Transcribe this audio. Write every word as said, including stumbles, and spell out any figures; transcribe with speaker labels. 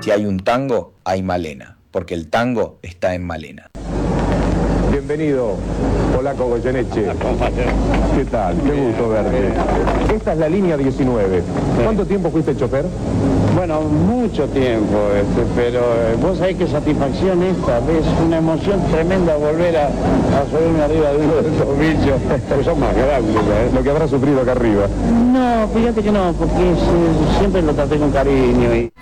Speaker 1: Si hay un tango, hay Malena, porque el tango está en Malena.
Speaker 2: Bienvenido, Polaco Goyeneche. ¿Qué tal? Qué gusto verte. Esta es la línea diecinueve. ¿Cuánto tiempo fuiste chofer?
Speaker 3: Bueno, mucho tiempo, este, pero eh, vos sabés qué satisfacción esta, es una emoción tremenda volver a, a subirme arriba de uno de estos bichos, que son más grandes, ¿eh?
Speaker 2: Lo que habrás sufrido acá arriba.
Speaker 3: No, fíjate que no, porque es, eh, siempre lo traté con cariño y...